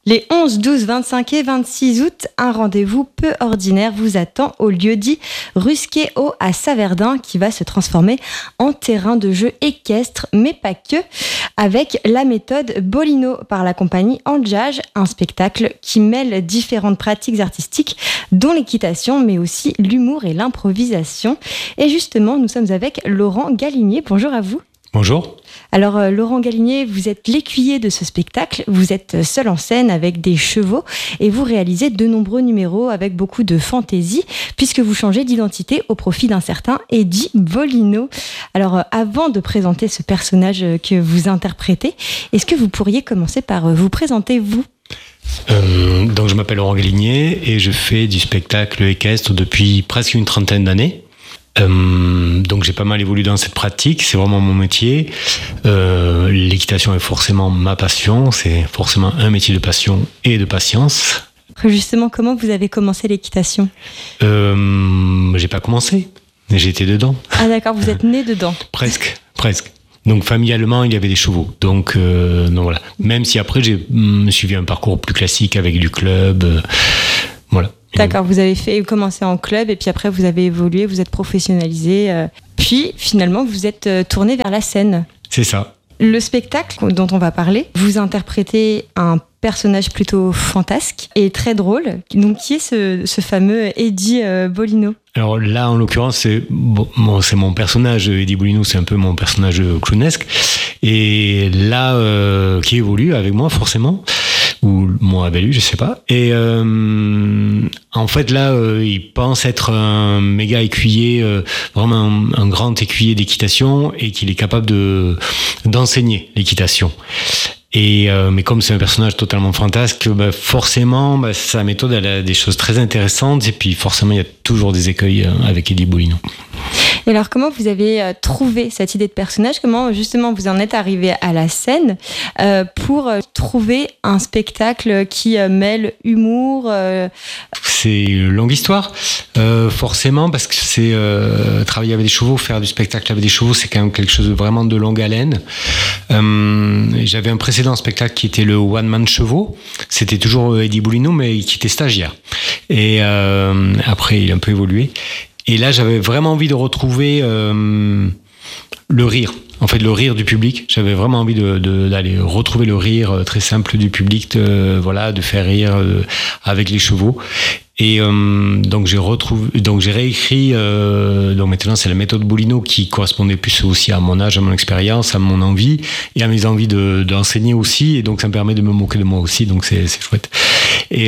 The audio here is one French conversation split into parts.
Les 11, 12, 25 et 26 août, un rendez-vous peu ordinaire vous attend au lieu-dit Rusquet-Haut à Saverdun qui va se transformer en terrain de jeu équestre, mais pas que, avec la méthode Bolino par la compagnie Anjaj, un spectacle qui mêle différentes pratiques artistiques dont l'équitation, mais aussi l'humour et l'improvisation. Et justement, nous sommes avec Laurent Galinier. Bonjour à vous. Bonjour. Alors Laurent Galinier, vous êtes l'écuyer de ce spectacle, vous êtes seul en scène avec des chevaux et vous réalisez de nombreux numéros avec beaucoup de fantaisie puisque vous changez d'identité au profit d'un certain Eddie Bolino. Alors avant de présenter ce personnage que vous interprétez, est-ce que vous pourriez commencer par vous présenter vous ? Donc je m'appelle Laurent Galinier et je fais du spectacle équestre depuis presque une trentaine d'années. Donc j'ai pas mal évolué dans cette pratique, c'est vraiment mon métier. L'équitation est forcément ma passion, c'est forcément un métier de passion et de patience. Justement, comment vous avez commencé l'équitation ? J'ai pas commencé, j'étais dedans. Ah d'accord, vous êtes né dedans. Presque. Donc familialement, il y avait des chevaux. Donc voilà. Même si après j'ai suivi un parcours plus classique avec du club, voilà. D'accord, vous avez commencé en club et puis après vous avez évolué, vous êtes professionnalisé. Puis finalement vous êtes tourné vers la scène. C'est ça. Le spectacle dont on va parler, vous interprétez un personnage plutôt fantasque et très drôle. Donc qui est ce fameux Eddie Bolino ? Alors là, en l'occurrence, c'est mon personnage, Eddie Bolino, c'est un peu mon personnage clownesque. Et là, qui évolue avec moi forcément. Ou moi avec lui, je sais pas. Et en fait là, il pense être un méga écuyer, vraiment un grand écuyer d'équitation, et qu'il est capable d'enseigner l'équitation. Et mais comme c'est un personnage totalement fantasque, forcément, sa méthode elle a des choses très intéressantes. Et puis forcément, il y a toujours des écueils avec Eddie Bolino. Et alors, comment vous avez trouvé cette idée de personnage ? Comment, justement, vous en êtes arrivé à la scène pour trouver un spectacle qui mêle humour C'est une longue histoire, forcément, parce que c'est travailler avec des chevaux, faire du spectacle avec des chevaux, c'est quand même quelque chose de vraiment de longue haleine. J'avais un précédent spectacle qui était le One Man Chevaux. C'était toujours Eddie Bolino, mais qui était stagiaire. Et après, il a un peu évolué. Et là, j'avais vraiment envie de retrouver le rire. En fait, le rire du public. J'avais vraiment envie d'aller retrouver le rire très simple du public, de faire rire avec les chevaux. Et donc j'ai réécrit. Donc maintenant, c'est la méthode Bolino qui correspondait plus aussi à mon âge, à mon expérience, à mon envie et à mes envies d'enseigner aussi. Et donc ça me permet de me moquer de moi aussi. Donc c'est chouette. Et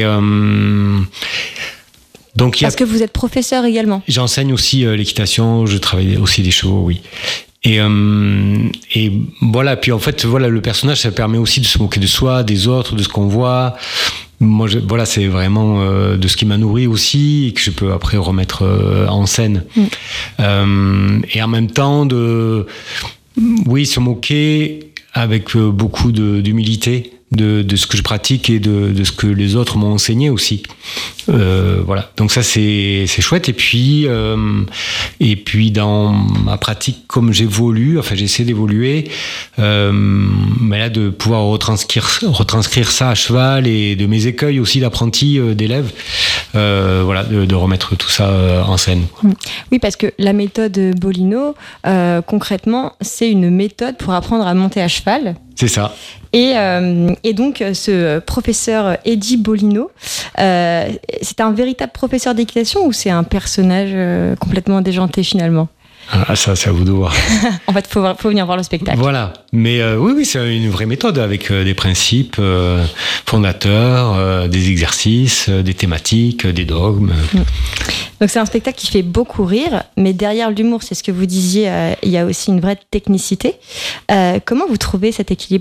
donc, parce que vous êtes professeur également. J'enseigne aussi l'équitation, je travaille aussi des chevaux, oui. Et voilà, puis en fait, voilà, le personnage, ça permet aussi de se moquer de soi, des autres, de ce qu'on voit. Moi, voilà, c'est vraiment de ce qui m'a nourri aussi et que je peux après remettre en scène. Et en même temps, se moquer avec beaucoup d'humilité. De ce que je pratique et de ce que les autres m'ont enseigné aussi. Voilà. Donc ça, c'est chouette. Et puis dans ma pratique, comme j'essaie d'évoluer, mais là, de pouvoir retranscrire ça à cheval et de mes écueils aussi d'apprentis, d'élèves, de remettre tout ça en scène. Oui, parce que la méthode Bolino, concrètement, c'est une méthode pour apprendre à monter à cheval. C'est ça. Et donc, ce professeur Eddie Bolino, c'est un véritable professeur d'équitation ou c'est un personnage complètement déjanté finalement ? Ah, ça, c'est à vous de voir. En fait, faut venir voir le spectacle. Voilà. Mais oui, c'est une vraie méthode avec des principes fondateurs, des exercices, des thématiques, des dogmes. Donc, c'est un spectacle qui fait beaucoup rire, mais derrière l'humour, c'est ce que vous disiez, il y a aussi une vraie technicité. Comment vous trouvez cet équilibre ?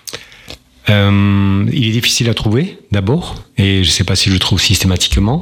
Il est difficile à trouver, d'abord, et je ne sais pas si je le trouve systématiquement.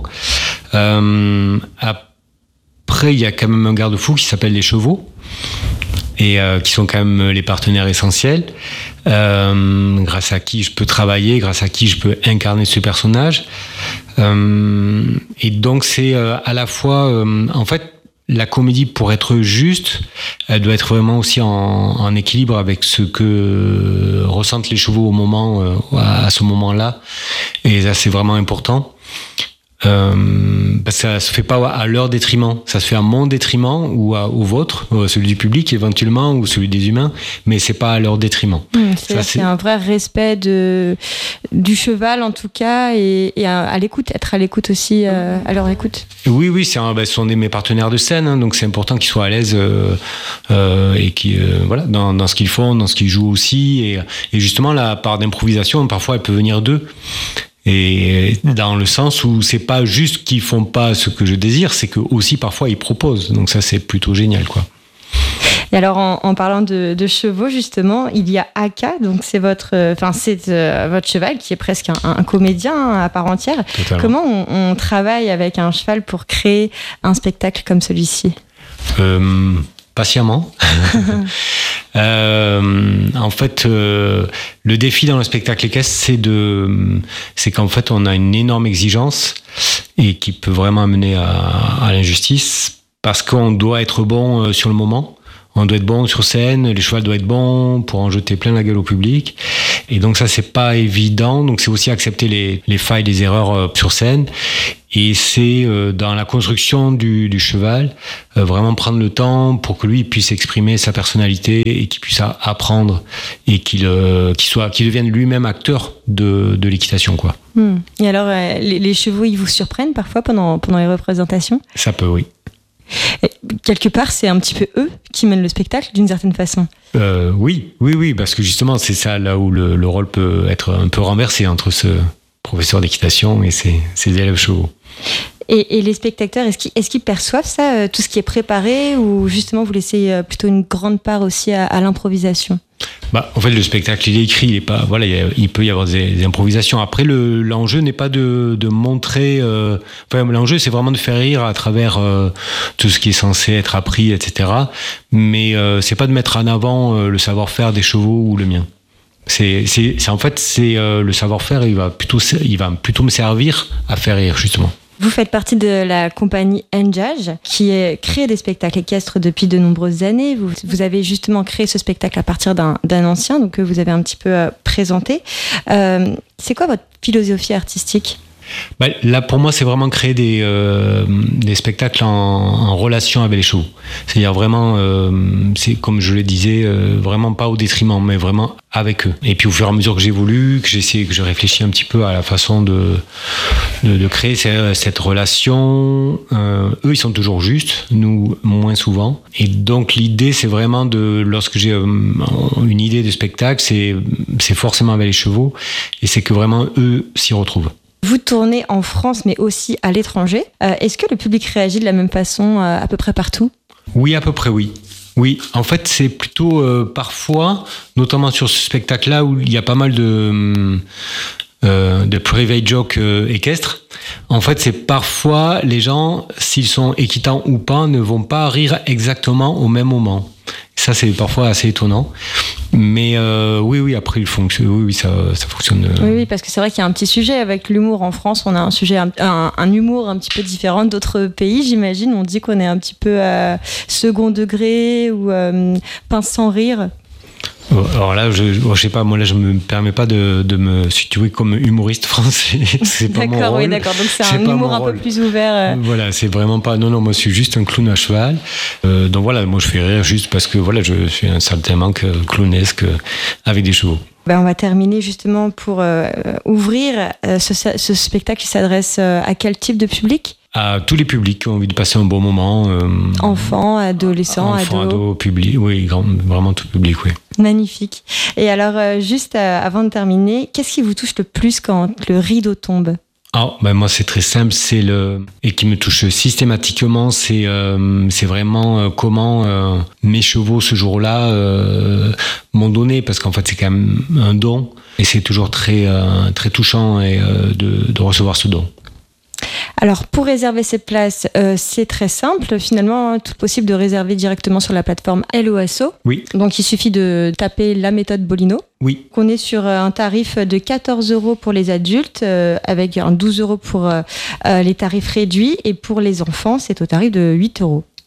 Après, il y a quand même un garde-fou qui s'appelle les chevaux, et qui sont quand même les partenaires essentiels, grâce à qui je peux travailler, grâce à qui je peux incarner ce personnage. Et donc, c'est à la fois... en fait, la comédie, pour être juste, elle doit être vraiment aussi en équilibre avec ce que ressentent les chevaux au moment, à ce moment-là. Et ça, c'est vraiment important. Parce que ça se fait pas à leur détriment, ça se fait à mon détriment ou au vôtre, celui du public éventuellement, ou celui des humains, mais c'est pas à leur détriment. C'est un vrai respect du cheval en tout cas, et à l'écoute, être à l'écoute aussi, à leur écoute. Oui, ce sont mes partenaires de scène, hein, donc c'est important qu'ils soient à l'aise et qu'ils voilà, dans ce qu'ils font, dans ce qu'ils jouent aussi, et justement la part d'improvisation, parfois elle peut venir d'eux. Et dans le sens où c'est pas juste qu'ils font pas ce que je désire, c'est que aussi parfois ils proposent. Donc ça, c'est plutôt génial, quoi. Et alors en parlant de chevaux, justement, il y a Aka, donc c'est votre cheval qui est presque un comédien à part entière. Totalement. Comment on travaille avec un cheval pour créer un spectacle comme celui-ci ? Patiemment. En fait, le défi dans le spectacle équestre, c'est qu'en fait, on a une énorme exigence et qui peut vraiment amener à l'injustice, parce qu'on doit être bon sur le moment. On doit être bon sur scène, les chevaux doivent être bons pour en jeter plein la gueule au public. Et donc ça, c'est pas évident. Donc c'est aussi accepter les failles, les erreurs sur scène. Et c'est dans la construction du cheval, vraiment prendre le temps pour que lui puisse exprimer sa personnalité et qu'il puisse apprendre et qu'il devienne lui-même acteur de l'équitation, quoi. Et alors, les chevaux, ils vous surprennent parfois pendant les représentations ? Ça peut, oui. Et quelque part, c'est un petit peu eux qui mènent le spectacle d'une certaine façon. Oui, parce que justement, c'est ça là où le rôle peut être un peu renversé entre ce professeur d'équitation et ses élèves chevaux. Et les spectateurs, est-ce qu'ils perçoivent ça, tout ce qui est préparé, ou justement vous laissez plutôt une grande part aussi à l'improvisation ? En fait, le spectacle, il est écrit, il est pas, voilà, il peut y avoir des improvisations. Après, l'enjeu n'est pas de montrer. L'enjeu, c'est vraiment de faire rire à travers tout ce qui est censé être appris, etc. Mais c'est pas de mettre en avant le savoir-faire des chevaux ou le mien. C'est le savoir-faire. Il va plutôt me servir à faire rire, justement. Vous faites partie de la compagnie Njaj, qui crée des spectacles équestres depuis de nombreuses années. Vous avez justement créé ce spectacle à partir d'un ancien, donc que vous avez un petit peu présenté. C'est quoi votre philosophie artistique ? Là, pour moi, c'est vraiment créer des spectacles en relation avec les chevaux. C'est-à-dire vraiment, c'est comme je le disais, vraiment pas au détriment, mais vraiment avec eux. Et puis au fur et à mesure que j'évolue, que je réfléchis un petit peu à la façon de créer cette relation. Eux, ils sont toujours justes, nous moins souvent. Et donc l'idée, c'est vraiment lorsque j'ai une idée de spectacle, c'est forcément avec les chevaux, et c'est que vraiment eux s'y retrouvent. Vous tournez en France, mais aussi à l'étranger. Est-ce que le public réagit de la même façon à peu près partout ? Oui, à peu près, oui. Oui, en fait, c'est plutôt parfois, notamment sur ce spectacle-là, où il y a pas mal de private jokes équestres. En fait, c'est parfois les gens, s'ils sont équitants ou pas, ne vont pas rire exactement au même moment. Ça, c'est parfois assez étonnant. Mais oui, après, ça fonctionne. Oui, parce que c'est vrai qu'il y a un petit sujet avec l'humour en France. On a un humour un petit peu différent d'autres pays, j'imagine. On dit qu'on est un petit peu second degré ou pince sans rire. Alors là, je sais pas, moi là, je me permets pas de me situer comme humoriste français. C'est pas mon rôle. D'accord, donc c'est un humour un peu plus ouvert. Voilà, c'est vraiment pas. Non, moi, je suis juste un clown à cheval. Donc voilà, moi, je fais rire juste parce que voilà, je suis un certainement clownesque avec des chevaux. On va terminer justement pour ouvrir ce spectacle qui s'adresse à quel type de public ? À tous les publics qui ont envie de passer un bon moment. Enfants, adolescents, ados, public, oui, vraiment tout public, oui. Magnifique. Et alors, juste avant de terminer, qu'est-ce qui vous touche le plus quand le rideau tombe ? Moi, c'est très simple, et qui me touche systématiquement, c'est vraiment comment mes chevaux ce jour-là m'ont donné, parce qu'en fait, c'est quand même un don, et c'est toujours très touchant de recevoir ce don. Alors, pour réserver cette place, c'est très simple. Finalement, tout possible de réserver directement sur la plateforme LOASO. Oui. Donc, il suffit de taper la méthode Bolino. Oui. On est sur un tarif de 14 € pour les adultes, avec un 12 € pour les tarifs réduits. Et pour les enfants, c'est au tarif de 8 €.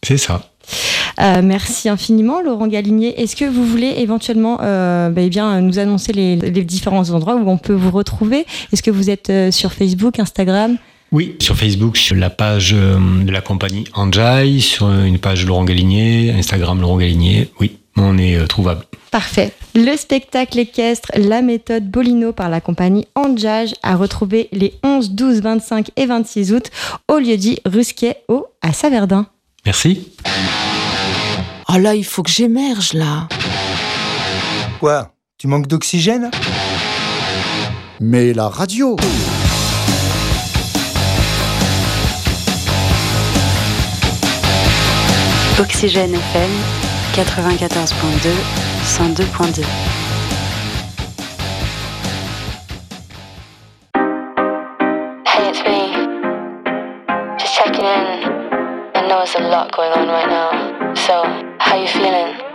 C'est ça. Merci infiniment, Laurent Galinier. Est-ce que vous voulez éventuellement nous annoncer les différents endroits où on peut vous retrouver ? Est-ce que vous êtes sur Facebook, Instagram ? Oui, sur Facebook, sur la page de la compagnie Enjaï, sur une page Laurent Galinier, Instagram Laurent Galinier. Oui, on est trouvable. Parfait. Le spectacle équestre La méthode Bolino par la compagnie Enjaï à retrouver les 11, 12, 25 et 26 août au lieu-dit Rusquet-Haut à Saverdun. Merci. Oh là, il faut que j'émerge, là. Quoi ? Tu manques d'oxygène ? Mais la radio. Oxygène FM 94.2 102.2. Hey, it's me. Just checking in. I know there's a lot going on right now. So, how you feeling?